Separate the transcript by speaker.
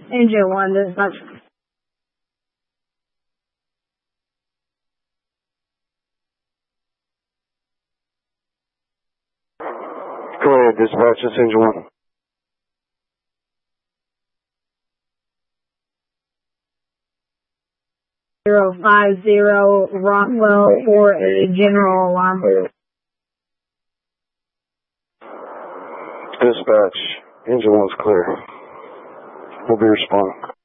Speaker 1: Engine 1, dispatch.
Speaker 2: Go ahead, dispatch, this Engine 1.
Speaker 1: 050 Rockwell for a general alarm.
Speaker 2: Dispatch, Engine 1's clear. We'll be responding.